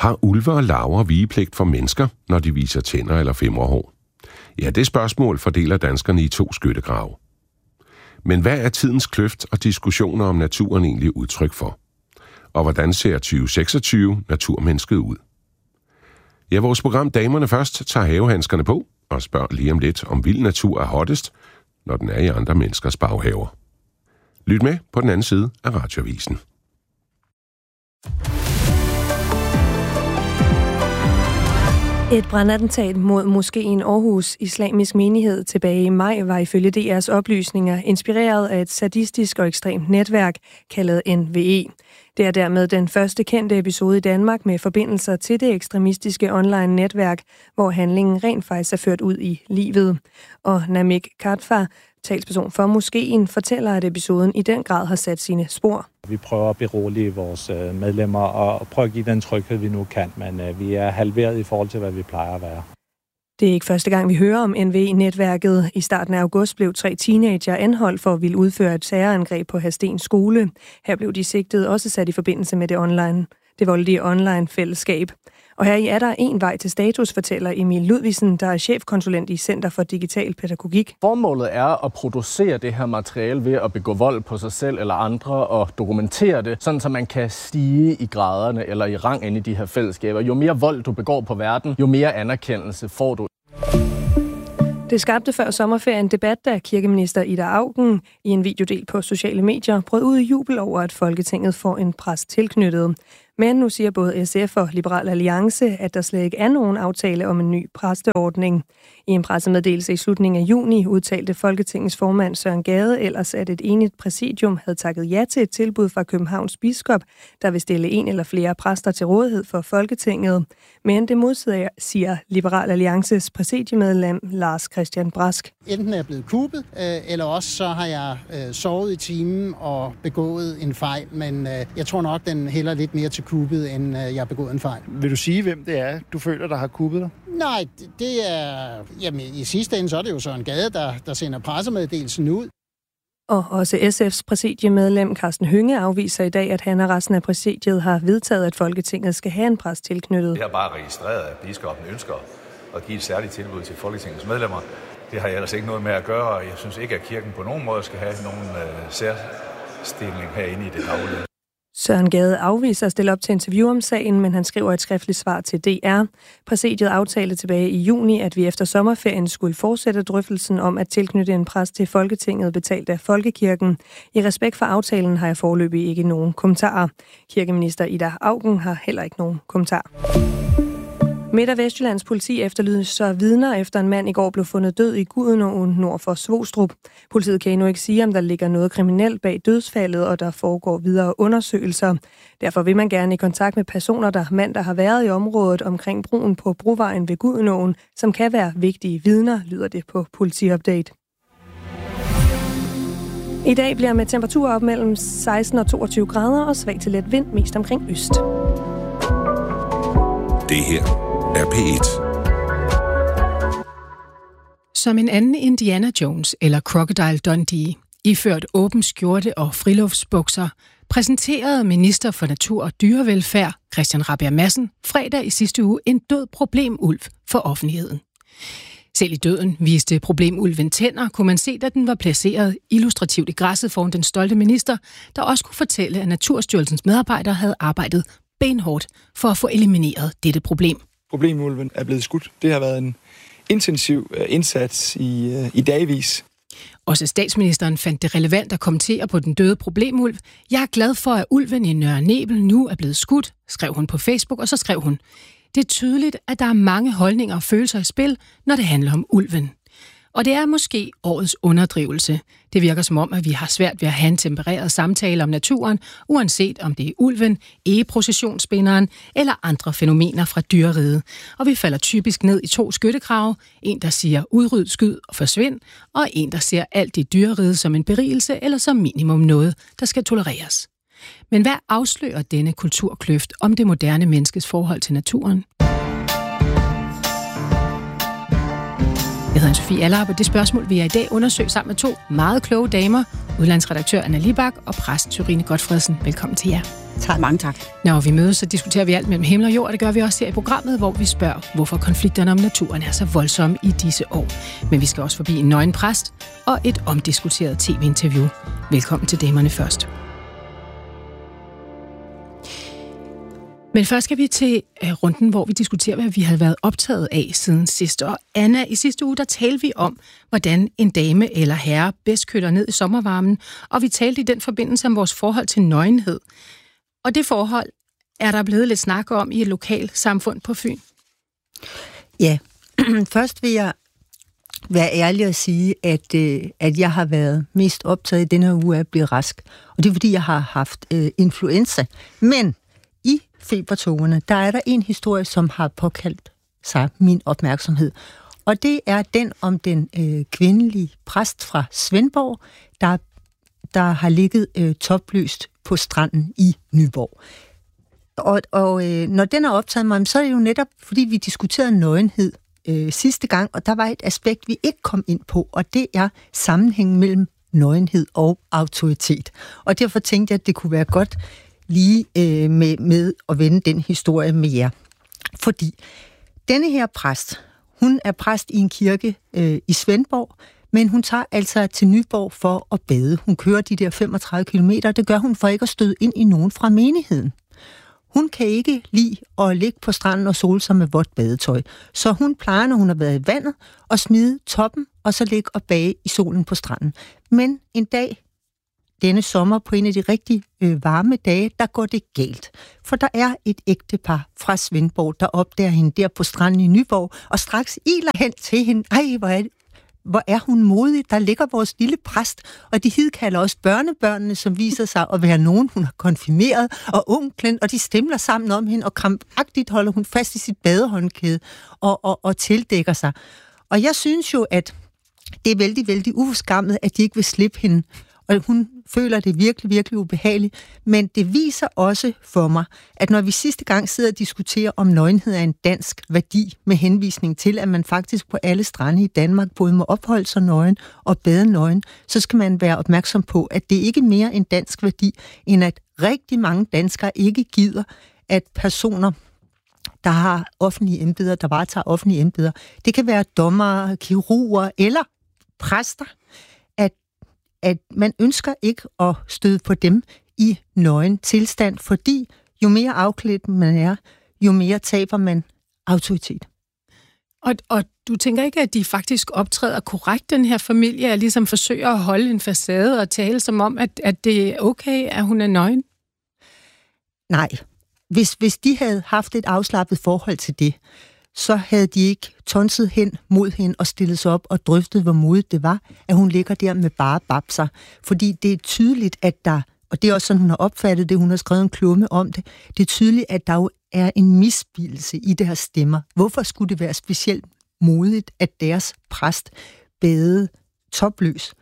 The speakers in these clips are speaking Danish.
Har ulve og laver vigepligt for mennesker, når de viser tænder eller femmerhår? Ja, det spørgsmål fordeler danskerne i 2 skyttegrave. Men hvad er tidens kløft og diskussioner om naturen egentlig udtryk for? Og hvordan ser 2026 naturmennesket ud? Ja, vores program Damerne Først tager havehandskerne på og spørger lige om lidt, om vild natur er hottest, når den er i andre menneskers baghaver. Lyt med på den anden side af Radioavisen. Et brandattentat mod moskeen Aarhus Islamisk Menighed tilbage i maj var ifølge DR's oplysninger inspireret af et sadistisk og ekstremt netværk kaldet NVE. Det er dermed den første kendte episode i Danmark med forbindelser til det ekstremistiske online-netværk, hvor handlingen rent faktisk er ført ud i livet. Og Namik Katfar, talsperson for moskeen, fortæller, at episoden i den grad har sat sine spor. Vi prøver at berolige vores medlemmer og prøve at give den tryghed, vi nu kan, men vi er halveret i forhold til, hvad vi plejer at være. Det er ikke første gang, vi hører om NVE-netværket. I starten af august blev 3 teenager anholdt for at ville udføre et terrorangreb på Hadsten skole. Her blev de sigtede også sat i forbindelse med det voldelige online-fællesskab. Og her er der en vej til status, fortæller Emil Ludvigsen, der er chefkonsulent i Center for Digital Pædagogik. Formålet er at producere det her materiale ved at begå vold på sig selv eller andre og dokumentere det, sådan så man kan stige i graderne eller i rang inde i de her fællesskaber. Jo mere vold du begår på verden, jo mere anerkendelse får du. Det skabte før sommerferien debat, da kirkeminister Ida Auken i en videodel på sociale medier brød ud i jubel over, at Folketinget får en præst tilknyttet. Men nu siger både SF og Liberal Alliance, at der slet ikke er nogen aftale om en ny præsteordning. I en pressemeddelelse i slutningen af juni udtalte Folketingets formand Søren Gade ellers, at et enigt præsidium havde takket ja til et tilbud fra Københavns biskop, der vil stille en eller flere præster til rådighed for Folketinget. Men det modsiger Liberal Alliances præsidiemedlem Lars Christian Brask. Enten er jeg blevet kuppet, eller også så har jeg sovet i timen og begået en fejl, men jeg tror nok, den hælder lidt mere til kuppet, end jeg har begået en fejl. Vil du sige, hvem det er, du føler, der har kuppet dig? Nej, det er... Jamen, i sidste ende, så er det jo Søren Gade, der sender pressemeddelelsen ud. Og også SF's præsidiemedlem Carsten Hønge afviser i dag, at han og resten af præsidiet har vedtaget, at Folketinget skal have en præst tilknyttet. Jeg har bare registreret, at biskoppen ønsker at give et særligt tilbud til Folketingets medlemmer. Det har jeg ellers ikke noget med at gøre, og jeg synes ikke, at kirken på nogen måde skal have nogen særstilling herinde i det daglige. Søren Gade afviser at stille op til interview om sagen, men han skriver et skriftligt svar til DR. Præsidiet aftalte tilbage i juni, at vi efter sommerferien skulle fortsætte drøftelsen om at tilknytte en præst til Folketinget betalt af Folkekirken. I respekt for aftalen har jeg foreløbig ikke nogen kommentarer. Kirkeminister Ida Auken har heller ikke nogen kommentar. Midt- og Vestjyllands politi efterlyser vidner efter en mand i går blev fundet død i Gudenåen nord for Svostrup. Politiet kan endnu ikke sige, om der ligger noget kriminelt bag dødsfaldet, og der foregår videre undersøgelser. Derfor vil man gerne i kontakt med personer, der har været i området omkring broen på Brovejen ved Gudenåen, som kan være vigtige vidner, lyder det på Politiupdate. I dag bliver med temperaturer op mellem 16 og 22 grader og svag til let vind, mest omkring øst. Det her er P1. Som en anden Indiana Jones eller Crocodile Dundee, iført åben skjorte og friluftsbukser, præsenterede minister for natur og dyrevelfærd Christian Rabjerg Madsen fredag i sidste uge en død problemulv for offentligheden. Selv i døden viste problemulven tænder, kunne man se, da den var placeret illustrativt i græsset foran den stolte minister, der også kunne fortælle, at Naturstyrelsens medarbejdere havde arbejdet benhårdt for at få elimineret dette problem. Problemulven er blevet skudt. Det har været en intensiv indsats i dagvis. Også statsministeren fandt det relevant at kommentere på den døde problemulv. Jeg er glad for, at ulven i Nørre Nebel nu er blevet skudt, skrev hun på Facebook, og så skrev hun: Det er tydeligt, at der er mange holdninger og følelser i spil, når det handler om ulven. Og det er måske årets underdrivelse. Det virker som om, at vi har svært ved at have en tempereret samtale om naturen, uanset om det er ulven, egeprocessionsspinderen eller andre fænomener fra dyreriget. Og vi falder typisk ned i 2 skyttegrave. En, der siger udryd, skyd og forsvind, og en, der ser alt i dyreriget som en berigelse eller som minimum noget, der skal tolereres. Men hvad afslører denne kulturkløft om det moderne menneskes forhold til naturen? Jeg hedder Sofie Allerup, og det spørgsmål vil jeg i dag undersøge sammen med 2 meget kloge damer, udlandsredaktør Anna Libak og præst Sørine Gotfredsen. Velkommen til jer. Tak. Mange tak. Når vi mødes, så diskuterer vi alt mellem himmel og jord, og det gør vi også her i programmet, hvor vi spørger, hvorfor konflikterne om naturen er så voldsomme i disse år. Men vi skal også forbi en nøgen præst og et omdiskuteret tv-interview. Velkommen til Damerne først. Men først skal vi til runden, hvor vi diskuterer, hvad vi har været optaget af siden sidste. Og Anna, i sidste uge, der talte vi om, hvordan en dame eller herre bedst køler ned i sommervarmen, og vi talte i den forbindelse om vores forhold til nøgenhed. Og det forhold er der blevet lidt snak om i et lokalt samfund på Fyn. Ja, først vil jeg være ærlig og sige, at jeg har været mest optaget i den her uge af at blive rask. Og det er, fordi jeg har haft influenza. Men i febertogene, der er der en historie, som har påkaldt sig min opmærksomhed. Og det er den om den kvindelige præst fra Svendborg, der har ligget topløst på stranden i Nyborg. Og når den har optaget mig, så er det jo netop, fordi vi diskuterede nøgenhed sidste gang, og der var et aspekt, vi ikke kom ind på, og det er sammenhængen mellem nøgenhed og autoritet. Og derfor tænkte jeg, at det kunne være godt lige med at vende den historie med jer. Fordi denne her præst, hun er præst i en kirke i Svendborg, men hun tager altså til Nyborg for at bade. Hun kører de der 35 kilometer, det gør hun for ikke at støde ind i nogen fra menigheden. Hun kan ikke lide at ligge på stranden og sole sig med vådt badetøj, så hun plejer, når hun har været i vandet, at smide toppen og så ligge og bage i solen på stranden. Men en dag, denne sommer på en af de rigtig varme dage, der går det galt. For der er et ægtepar fra Svendborg, der opdager hende der på stranden i Nyborg, og straks iler hen til hende. Ej, hvor er hun modig, der ligger vores lille præst, og de hidkalder også børnebørnene, som viser sig at være nogen, hun har konfirmeret, og onklen, og de stemler sammen om hende, og krampagtigt holder hun fast i sit badehåndklæde og tildækker sig. Og jeg synes jo, at det er vældig, vældig uforskammet, at de ikke vil slippe hende, og hun føler det virkelig, virkelig ubehageligt. Men det viser også for mig, at når vi sidste gang sidder og diskuterer, om nøgenhed er en dansk værdi, med henvisning til, at man faktisk på alle strande i Danmark både må opholde sig nøgen og bade nøgen, så skal man være opmærksom på, at det ikke er mere en dansk værdi, end at rigtig mange danskere ikke gider, at personer, der har offentlige embeder, der varetager offentlige embeder, det kan være dommere, kirurger eller præster, at man ønsker ikke at støde på dem i nøgen tilstand, fordi jo mere afklædt man er, jo mere taber man autoritet. Og du tænker ikke, at de faktisk optræder korrekt, den her familie, og ligesom forsøger at holde en facade og tale som om, at det er okay, at hun er nøgen? Nej. Hvis de havde haft et afslappet forhold til det, så havde de ikke tonset hen mod hende og stillet sig op og drøftet, hvor modigt det var, at hun ligger der med bare babser. Fordi det er tydeligt, at der, og det er også sådan, hun har opfattet det, hun har skrevet en klumme om det, det er tydeligt, at der jo er en misbilligelse i deres stemmer. Hvorfor skulle det være specielt modigt, at deres præst badede topløs?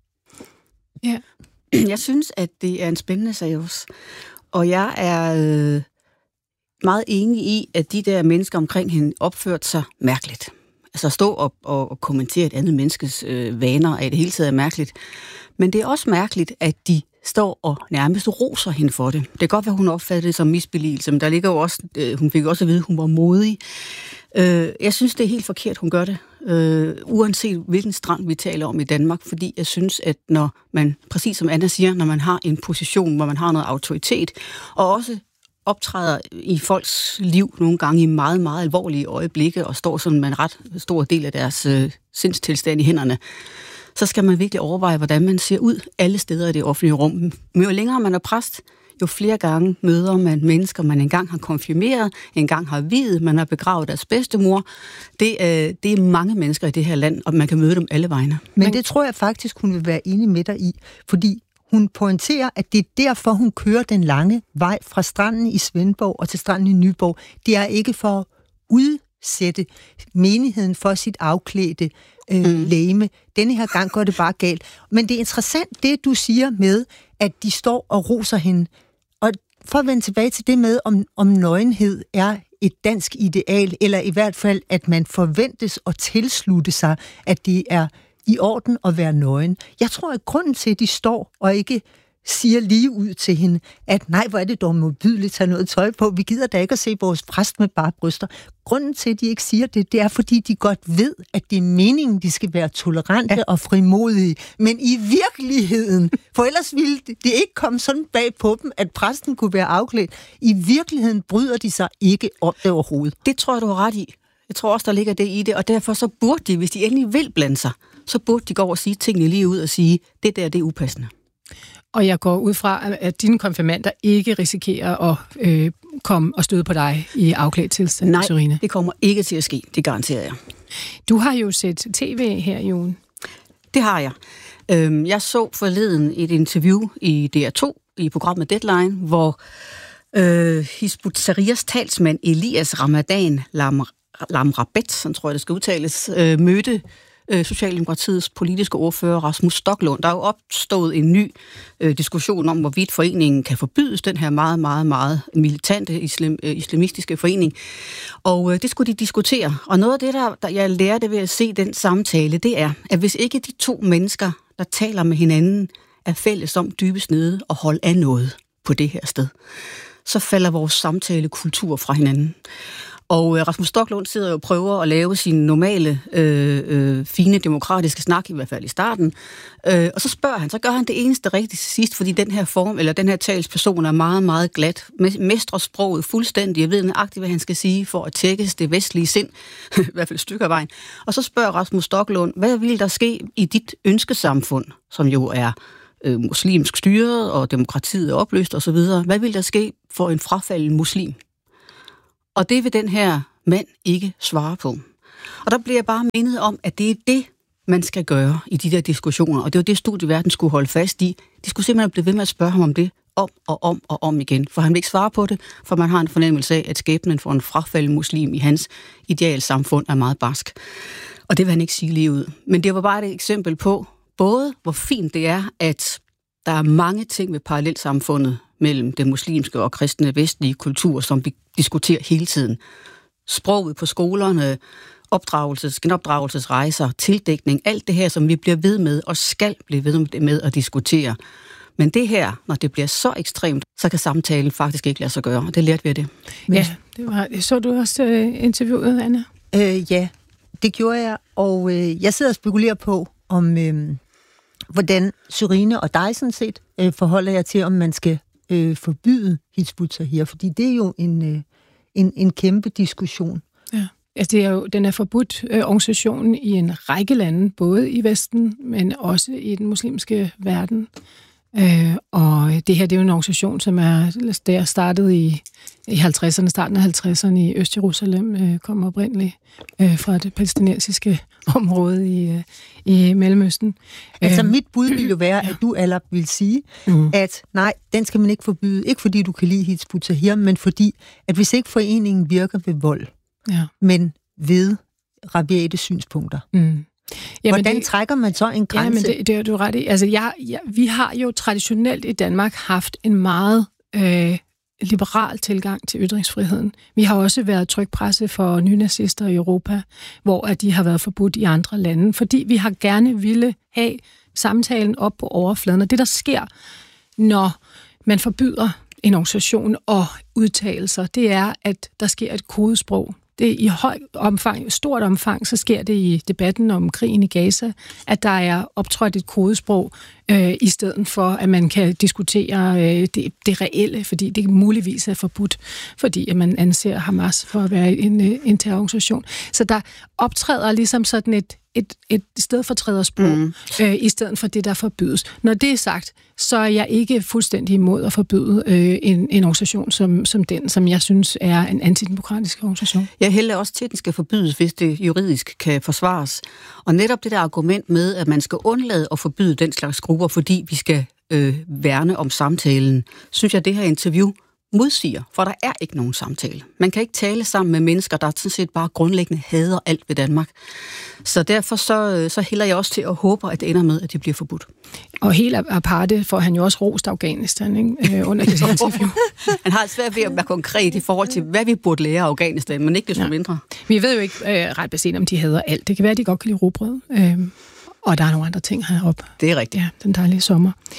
Ja. Jeg synes, at det er en spændende sag også. Og jeg er meget enig i, at de der mennesker omkring hende opførte sig mærkeligt. Altså at stå op og kommentere et andet menneskes vaner af det hele taget er mærkeligt. Men det er også mærkeligt, at de står og nærmest roser hende for det. Det kan godt være, hun opfattede det som misbilligelse, men der ligger jo også, hun fik også at vide, at hun var modig. Jeg synes, det er helt forkert, hun gør det. Uanset hvilken strand vi taler om i Danmark, fordi jeg synes, at når man, præcis som Anna siger, når man har en position, hvor man har noget autoritet, og også optræder i folks liv nogle gange i meget, meget alvorlige øjeblikke, og står sådan med en ret stor del af deres sindstilstand i hænderne, så skal man virkelig overveje, hvordan man ser ud alle steder i det offentlige rum. Men jo længere man er præst, jo flere gange møder man mennesker, man engang har konfirmeret, engang har viet, man har begravet deres bedstemor. Det er mange mennesker i det her land, og man kan møde dem alle vegne. Men det tror jeg faktisk, hun vil være enig med dig i, fordi hun pointerer, at det er derfor, hun kører den lange vej fra stranden i Svendborg og til stranden i Nyborg. Det er ikke for at udsætte menigheden for sit afklædte legeme. Denne her gang går det bare galt. Men det er interessant, det du siger med, at de står og roser hende. Og for at vende tilbage til det med, om nøgenhed er et dansk ideal, eller i hvert fald, at man forventes at tilslutte sig, at det er i orden at være nøgen. Jeg tror, at grunden til, at de står og ikke siger lige ud til hende, at nej, hvor er det dog modbydeligt at tage noget tøj på. Vi gider da ikke at se vores præst med bare bryster. Grunden til, at de ikke siger det, det er, fordi de godt ved, at det er meningen, de skal være tolerante og frimodige. Men i virkeligheden, for ellers ville det ikke komme sådan bag på dem, at præsten kunne være afklædt. I virkeligheden bryder de sig ikke om det overhovedet. Det tror jeg, du har ret i. Jeg tror også, der ligger det i det, og derfor så burde de, hvis de endelig vil blande sig, så burde de gå over og sige tingene lige ud og sige, det der, det er upassende. Og jeg går ud fra, at dine konfirmander ikke risikerer at komme og støde på dig i afklædt tilstand, Nej, Sørine. det kommer ikke til at ske, det garanterer jeg. Du har jo set tv her i ugen. Det har jeg. Jeg så forleden et interview i DR2, i programmet Deadline, hvor Hizb ut-Tahrirs talsmand Elias Ramadan Lamrabet, sådan tror jeg, det skal udtales, mødte Socialdemokratiets politiske ordfører Rasmus Stoklund. Der er jo opstået en ny diskussion om, hvorvidt foreningen kan forbydes, den her meget, meget, meget militante islamistiske forening. Og det skulle de diskutere. Og noget af det, der jeg lærte ved at se den samtale, det er, at hvis ikke de to mennesker, der taler med hinanden, er fælles om dybest nede og holde af noget på det her sted, så falder vores samtalekultur fra hinanden. Og Rasmus Stoklund sidder jo og prøver at lave sin normale, fine, demokratiske snak, i hvert fald i starten. Og så gør han det eneste rigtigt til sidst, fordi den her form, eller den her talsperson er meget, meget glat. Mestrer sproget fuldstændig. Jeg ved nøjagtigt, hvad han skal sige for at tækkes det vestlige sind, i hvert fald et stykke af vejen. Og så spørger Rasmus Stoklund, hvad vil der ske i dit ønskesamfund, som jo er muslimsk styret, og demokratiet er opløst osv. Hvad vil der ske for en frafalden muslim? Og det vil den her mand ikke svare på. Og der bliver jeg bare mindet om, at det er det, man skal gøre i de der diskussioner. Og det var det, studieverden skulle holde fast i. De skulle simpelthen blive ved med at spørge ham om det, om igen. For han vil ikke svare på det, for man har en fornemmelse af, at skæbnen for en frafalden muslim i hans idealsamfund er meget barsk. Og det vil han ikke sige lige ud. Men det var bare et eksempel på, både hvor fint det er, at der er mange ting ved parallelsamfundet mellem den muslimske og kristne vestlige kultur, som vi diskuterer hele tiden. Sproget på skolerne, genopdragelsesrejser, tildækning, alt det her, som vi bliver ved med og skal blive ved med at diskutere. Men det her, når det bliver så ekstremt, så kan samtalen faktisk ikke lade sig gøre. Og det lærte vi af det. Ja, så du også interviewet, Anna? Ja, det gjorde jeg, og jeg sidder og spekulerer på, om hvordan Sørine og dig sådan set forholder jeg til, om man skal forbyde Hizb ut-Tahrir, fordi det er jo en kæmpe diskussion. Ja. Altså den er forbudt organisationen i en række lande, både i Vesten, men også i den muslimske verden. Og det her, det er jo en organisation, som er startet i 50'erne, starten af 50'erne i Øst-Jerusalem, kom oprindeligt fra det palæstinensiske område i Mellemøsten. Altså mit bud vil jo være, at du Alap vil sige, at nej, den skal man ikke forbyde, ikke fordi du kan lide Hizb ut-Tahrir, men fordi, at hvis ikke foreningen virker ved vold, men ved rabiate synspunkter. Jamen hvordan trækker man så en grænse? Jamen det er du ret i. Altså vi har jo traditionelt i Danmark haft en meget liberal tilgang til ytringsfriheden. Vi har også været trykpresse for nynazister i Europa, hvor at de har været forbudt i andre lande, fordi vi har gerne ville have samtalen op på overfladen. Og det, der sker, når man forbyder en organisation og udtalelser, det er, at der sker et kodesprog. Det i stort omfang, så sker det i debatten om krigen i Gaza, at der er optrådt et kodesprog, i stedet for, at man kan diskutere det reelle, fordi det muligvis er forbudt, fordi at man anser Hamas for at være en terrororganisation. Så der optræder ligesom sådan et stedfortrædersprog, i stedet for det, der forbydes. Når det er sagt, så er jeg ikke fuldstændig imod at forbyde en organisation som den, som jeg synes er en antidemokratisk organisation. Jeg hælder også til, at den skal forbydes, hvis det juridisk kan forsvares. Og netop det der argument med, at man skal undlade at forbyde den slags grupper, fordi vi skal værne om samtalen, synes jeg, det her interview modsiger, for der er ikke nogen samtale. Man kan ikke tale sammen med mennesker, der sådan set bare grundlæggende hader alt ved Danmark. Så derfor så hælder jeg også til at håbe, at det ender med, at det bliver forbudt. Og helt aparte får han jo også rost Afghanistan, ikke? Under det interview. Han har svært ved at være konkret i forhold til, hvad vi burde lære af Afghanistan, men ikke desto mindre. Vi ved jo ikke ret beset, om de hader alt. Det kan være, at de godt kan lide rugbrød. Og der er nogle andre ting heroppe. Det er rigtigt. Ja, den dejlige sommer.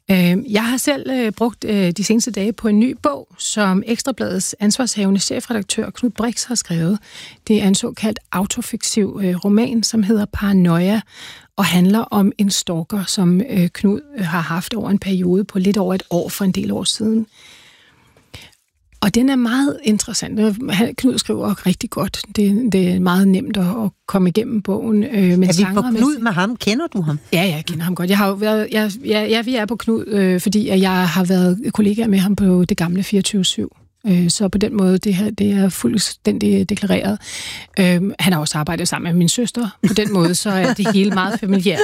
Jeg har selv brugt de seneste dage på en ny bog, som Ekstrabladets ansvarshavende chefredaktør Knud Brix har skrevet. Det er en såkaldt autofiktiv roman, som hedder Paranoia, og handler om en stalker, som Knud har haft over en periode på lidt over et år for en del år siden. Og den er meget interessant. Knud skriver rigtig godt. Det er meget nemt at komme igennem bogen. Er vi på Knud med ham? Kender du ham? Ja, jeg kender ham godt. Jeg har jo været, vi er på Knud, fordi jeg har været kollega med ham på det gamle 24/7. Så på den måde, det er fuldstændig deklareret. Han har også arbejdet sammen med min søster. På den måde, så er det hele meget familiært.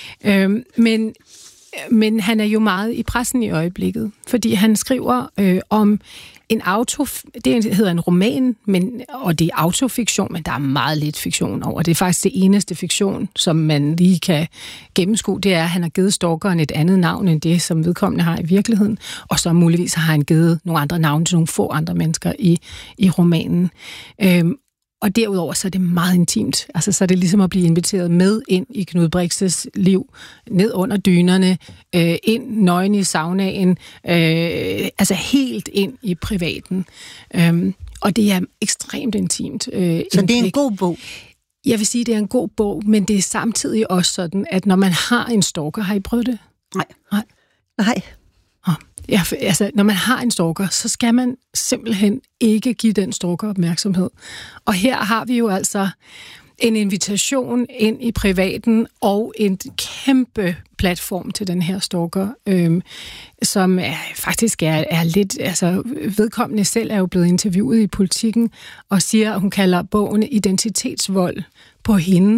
Men han er jo meget i pressen i øjeblikket, fordi han skriver om en det hedder en roman, og det er autofiktion, men der er meget lidt fiktion over. Det er faktisk det eneste fiktion, som man lige kan gennemskue, det er, at han har givet stalkeren et andet navn, end det, som vedkommende har i virkeligheden, og så muligvis har han givet nogle andre navne til nogle få andre mennesker i romanen. Og derudover så er det meget intimt. Altså så er det ligesom at blive inviteret med ind i Knud Brixes liv, ned under dynerne, ind nøgen i saunaen, altså helt ind i privaten. Og det er ekstremt intimt. Så det er en god bog? Jeg vil sige, det er en god bog, men det er samtidig også sådan, at når man har en stalker, har I prøvet det? Nej. Ja, altså, når man har en stalker, så skal man simpelthen ikke give den stalker opmærksomhed. Og her har vi jo altså en invitation ind i privaten og en kæmpe platform til den her stalker, som faktisk er lidt... Altså, vedkommende selv er jo blevet interviewet i Politikken og siger, at hun kalder bogen identitetsvold på hende.